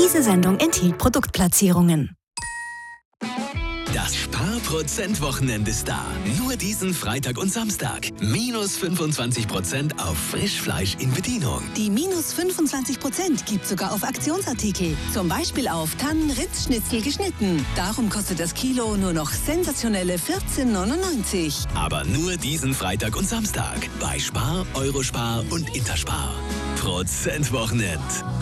Diese Sendung enthielt Produktplatzierungen. Das Sparprozent-Wochenende ist da. Nur diesen Freitag und Samstag. Minus 25% auf Frischfleisch in Bedienung. Die minus 25% gibt sogar auf Aktionsartikel. Zum Beispiel auf Tannen-Ritz-Schnitzel geschnitten. Darum kostet das Kilo nur noch sensationelle 14,99. Aber nur diesen Freitag und Samstag. Bei Spar, Eurospar und Interspar. Prozentwochenend.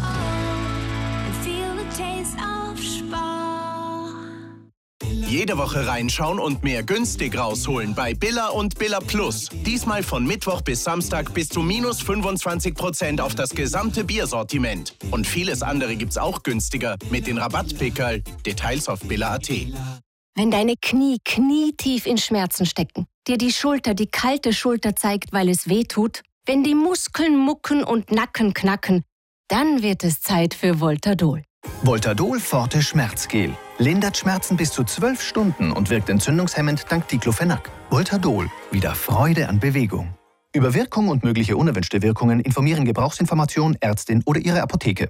Jede Woche reinschauen und mehr günstig rausholen bei Billa und Billa Plus. Diesmal von Mittwoch bis Samstag bis zu minus 25% auf das gesamte Biersortiment. Und vieles andere gibt's auch günstiger mit den Rabattpickerl. Details auf billa.at. Wenn deine Knie knietief in Schmerzen stecken, dir die Schulter die kalte Schulter zeigt, weil es weh tut, wenn die Muskeln mucken und Nacken knacken, dann wird es Zeit für Voltadol. Voltadol Forte Schmerzgel. Lindert Schmerzen bis zu 12 Stunden und wirkt entzündungshemmend dank Diclofenac. Voltadol. Wieder Freude an Bewegung. Über Wirkung und mögliche unerwünschte Wirkungen informieren Gebrauchsinformation, Ärztin oder Ihre Apotheke.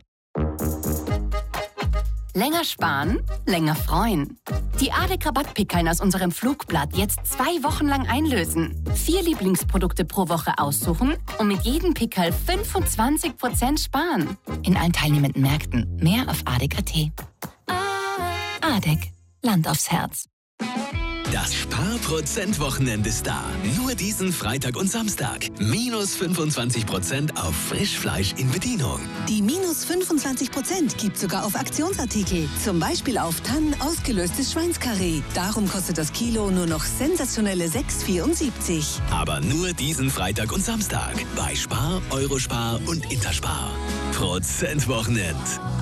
Länger sparen, länger freuen. Die ADEC-Rabattpickeln aus unserem Flugblatt jetzt 2 Wochen lang einlösen. 4 Lieblingsprodukte pro Woche aussuchen und mit jedem Pickel 25% sparen. In allen teilnehmenden Märkten. Mehr auf ADEC.at. ADEC. Land aufs Herz. Das Sparprozent-Wochenende ist da. Nur diesen Freitag und Samstag. Minus 25% auf Frischfleisch in Bedienung. Die minus 25% gibt sogar auf Aktionsartikel. Zum Beispiel auf Tannen ausgelöstes Schweinskarree. Darum kostet das Kilo nur noch sensationelle 6,74. Aber nur diesen Freitag und Samstag. Bei Spar, Eurospar und Interspar. Prozentwochenend.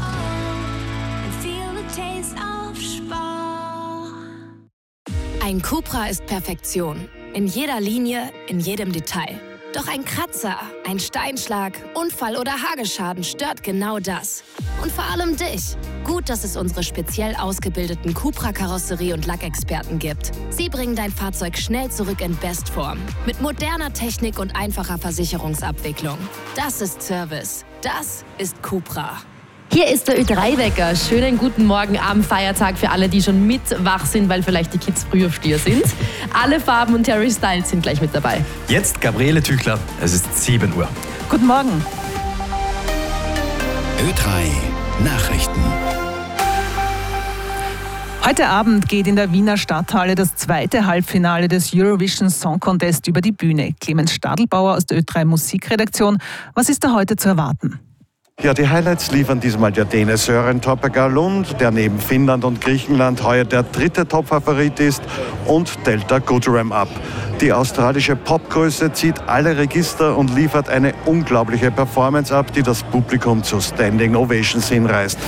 Ein Cupra ist Perfektion. In jeder Linie, in jedem Detail. Doch ein Kratzer, ein Steinschlag, Unfall oder Hageschaden stört genau das. Und vor allem dich. Gut, dass es unsere speziell ausgebildeten Cupra-Karosserie- und Lackexperten gibt. Sie bringen dein Fahrzeug schnell zurück in Bestform. Mit moderner Technik und einfacher Versicherungsabwicklung. Das ist Service. Das ist Cupra. Hier ist der Ö3-Wecker. Schönen guten Morgen am Feiertag für alle, die schon mit wach sind, weil vielleicht die Kids Frühaufsteher sind. Alle Farben und Harry Styles sind gleich mit dabei. Jetzt Gabriele Tüchler. Es ist 7 Uhr. Guten Morgen. Ö3 Nachrichten. Heute Abend geht in der Wiener Stadthalle das zweite Halbfinale des Eurovision Song Contest über die Bühne. Clemens Stadelbauer aus der Ö3 Musikredaktion. Was ist da heute zu erwarten? Ja, die Highlights liefern diesmal der Däne Søren Toppergar-Lund, der neben Finnland und Griechenland heuer der dritte Topfavorit ist, und Delta Goodrem ab. Die australische Popgröße zieht alle Register und liefert eine unglaubliche Performance ab, die das Publikum zu Standing Ovations hinreißt.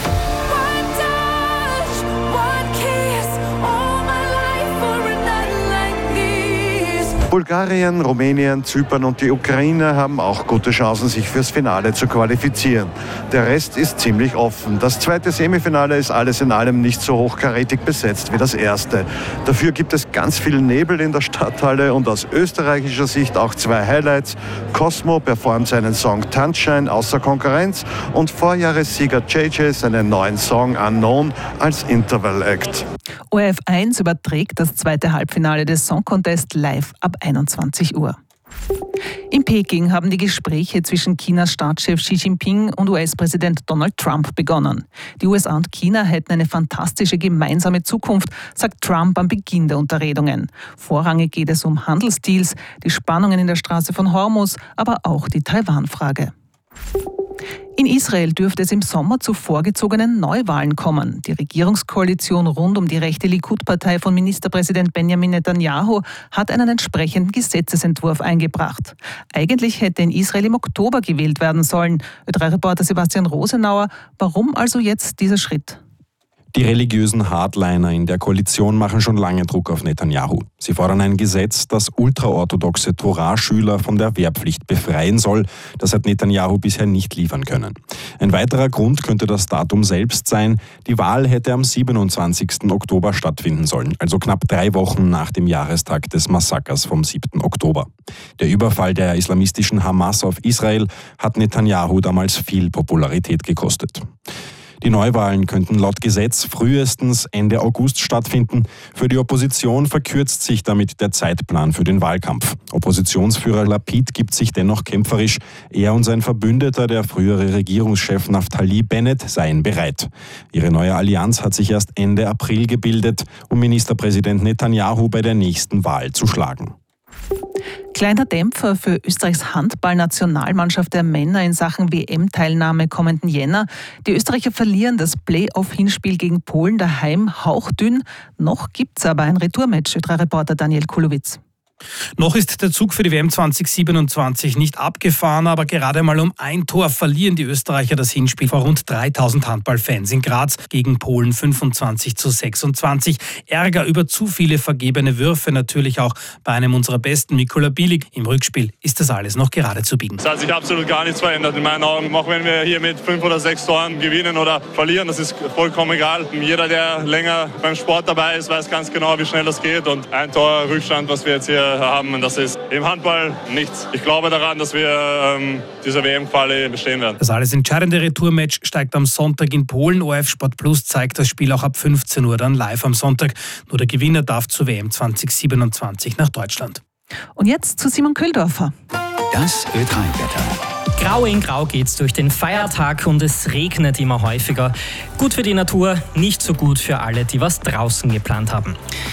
Bulgarien, Rumänien, Zypern und die Ukraine haben auch gute Chancen, sich fürs Finale zu qualifizieren. Der Rest ist ziemlich offen. Das zweite Semifinale ist alles in allem nicht so hochkarätig besetzt wie das erste. Dafür gibt es ganz viel Nebel in der Stadthalle und aus österreichischer Sicht auch 2 Highlights. Cosmo performt seinen Song Tanzschein außer Konkurrenz und Vorjahressieger JJ seinen neuen Song Unknown als Interval Act. ORF1 überträgt das zweite Halbfinale des Song Contest live ab 21 Uhr. In Peking haben die Gespräche zwischen Chinas Staatschef Xi Jinping und US-Präsident Donald Trump begonnen. Die USA und China hätten eine fantastische gemeinsame Zukunft, sagt Trump am Beginn der Unterredungen. Vorrangig geht es um Handelsdeals, die Spannungen in der Straße von Hormuz, aber auch die Taiwan-Frage. In Israel dürfte es im Sommer zu vorgezogenen Neuwahlen kommen. Die Regierungskoalition rund um die rechte Likud-Partei von Ministerpräsident Benjamin Netanyahu hat einen entsprechenden Gesetzesentwurf eingebracht. Eigentlich hätte in Israel im Oktober gewählt werden sollen. Ö3-Reporter Sebastian Rosenauer, warum also jetzt dieser Schritt? Die religiösen Hardliner in der Koalition machen schon lange Druck auf Netanyahu. Sie fordern ein Gesetz, das ultraorthodoxe Torah-Schüler von der Wehrpflicht befreien soll. Das hat Netanyahu bisher nicht liefern können. Ein weiterer Grund könnte das Datum selbst sein. Die Wahl hätte am 27. Oktober stattfinden sollen, also knapp 3 Wochen nach dem Jahrestag des Massakers vom 7. Oktober. Der Überfall der islamistischen Hamas auf Israel hat Netanyahu damals viel Popularität gekostet. Die Neuwahlen könnten laut Gesetz frühestens Ende August stattfinden. Für die Opposition verkürzt sich damit der Zeitplan für den Wahlkampf. Oppositionsführer Lapid gibt sich dennoch kämpferisch. Er und sein Verbündeter, der frühere Regierungschef Naftali Bennett, seien bereit. Ihre neue Allianz hat sich erst Ende April gebildet, um Ministerpräsident Netanyahu bei der nächsten Wahl zu schlagen. Kleiner Dämpfer für Österreichs Handballnationalmannschaft der Männer in Sachen WM-Teilnahme kommenden Jänner. Die Österreicher verlieren das Play-off-Hinspiel gegen Polen daheim hauchdünn. Noch gibt's aber ein Retourmatch, Ö3-Reporter Daniel Kulowitz. Noch ist der Zug für die WM 2027 nicht abgefahren, aber gerade mal um ein Tor verlieren die Österreicher das Hinspiel vor rund 3000 Handballfans in Graz gegen Polen 25:26. Ärger über zu viele vergebene Würfe, natürlich auch bei einem unserer Besten, Mikola Bilic. Im Rückspiel ist das alles noch gerade zu biegen. Es hat sich absolut gar nichts verändert in meinen Augen. Auch wenn wir hier mit 5 oder 6 Toren gewinnen oder verlieren, das ist vollkommen egal. Jeder, der länger beim Sport dabei ist, weiß ganz genau, wie schnell das geht. Und ein Tor Rückstand, was wir jetzt hier haben, und das ist im Handball nichts. Ich glaube daran, dass wir dieser WM-Quali bestehen werden. Das alles entscheidende Retourmatch steigt am Sonntag in Polen. ORF Sport Plus zeigt das Spiel auch ab 15 Uhr dann live am Sonntag. Nur der Gewinner darf zur WM 2027 nach Deutschland. Und jetzt zu Simon Köhldorfer. Das Ö3-Wetter. Grau in Grau geht's durch den Feiertag und es regnet immer häufiger. Gut für die Natur, nicht so gut für alle, die was draußen geplant haben.